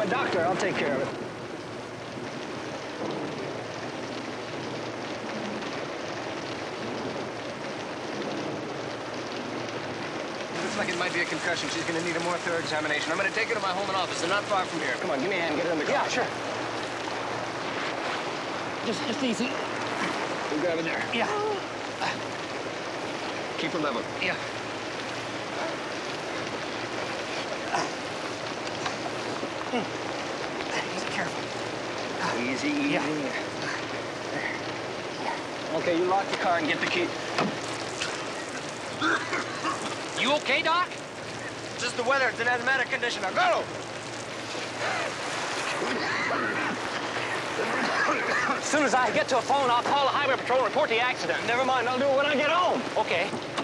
a doctor. I'll take care of it. Looks like it might be a concussion. She's going to need a more thorough examination. I'm going to take her to my home and office. They're not far from here. Come on, give me a hand. Get her in the car. Yeah, sure. Just easy. You grab it there. Yeah. Keep her level. Yeah. Easy, careful. Easy, easy. Yeah. Okay, you lock the car and get the key. You okay, Doc? Just the weather. It's an asthmatic condition. Now go! As soon as I get to a phone, I'll call the highway patrol and report the accident. Never mind, I'll do it when I get home. Okay.